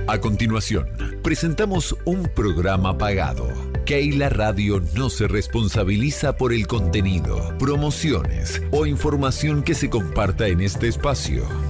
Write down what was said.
A continuación, presentamos un programa pagado. Keila Radio no se responsabiliza por el contenido, promociones o información que se comparta en este espacio.